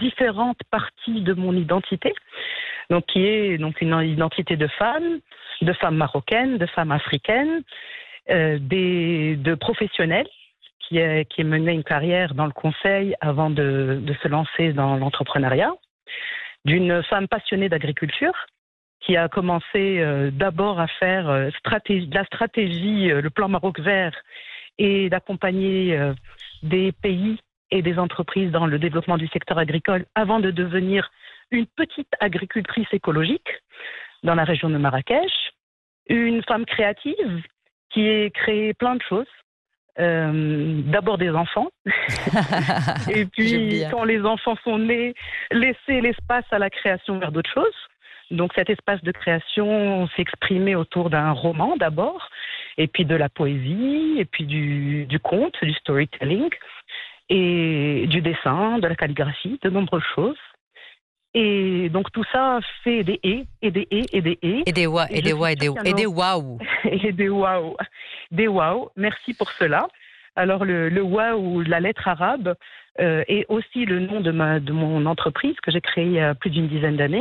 différentes parties de mon identité, donc qui est donc une identité de femme marocaine, de femme africaine, de professionnels qui menait une carrière dans le conseil avant de se lancer dans l'entrepreneuriat, d'une femme passionnée d'agriculture qui a commencé d'abord à faire de la stratégie, le plan Maroc vert, et d'accompagner des pays et des entreprises dans le développement du secteur agricole avant de devenir une petite agricultrice écologique dans la région de Marrakech. Une femme créative qui a créé plein de choses. D'abord des enfants et puis quand les enfants sont nés, laisser l'espace à la création vers d'autres choses. Donc cet espace de création s'est exprimé autour d'un roman d'abord, et puis de la poésie, et puis du conte, du storytelling, et du dessin, de la calligraphie, de nombreuses choses. Et donc tout ça fait des et des waouh. Et des waouh. Des waouh. Merci pour cela. Alors le waouh, la lettre arabe, est aussi le nom de mon entreprise que j'ai créée il y a plus d'une dizaine d'années.